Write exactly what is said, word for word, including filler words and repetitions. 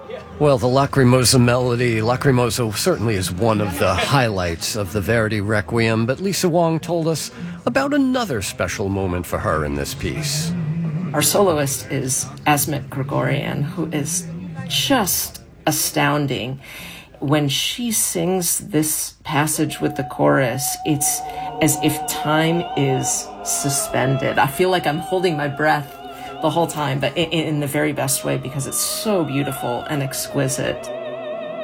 Well, the Lacrimosa melody, Lacrimosa certainly is one of the highlights of the Verdi Requiem, but Lisa Wong told us about another special moment for her in this piece. Our soloist is Asmik Grigorian, who is just astounding. When she sings this passage with the chorus, it's as if time is suspended. I feel like I'm holding my breath the whole time, but in, in the very best way, because it's so beautiful and exquisite.